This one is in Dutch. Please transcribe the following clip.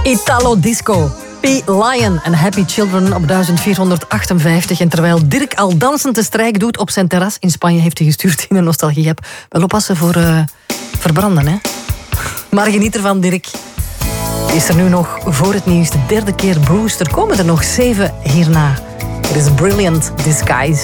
Italo Disco. P-Lion en Happy Children op 1458. En terwijl Dirk al dansend de strijk doet op zijn terras in Spanje, heeft hij gestuurd in een nostalgie-app. Wel oppassen voor verbranden, hè. Maar geniet ervan, Dirk. Is er nu nog voor het nieuws de derde keer Bruce. Er komen er nog 7 hierna. Het is Brilliant Disguise.